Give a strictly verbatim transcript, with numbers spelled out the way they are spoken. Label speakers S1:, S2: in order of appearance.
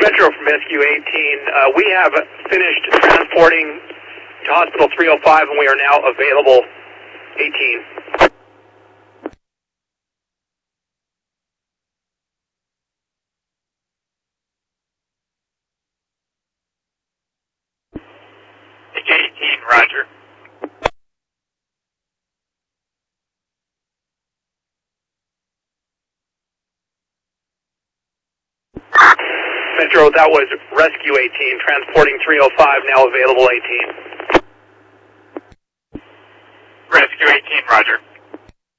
S1: Metro from S Q eighteen. Uh, we have finished transporting to Hospital three oh five, and we are now available eighteen.
S2: eighteen, roger.
S1: Metro, that was Rescue eighteen, transporting three oh five, now available eighteen.
S2: Rescue eighteen, roger.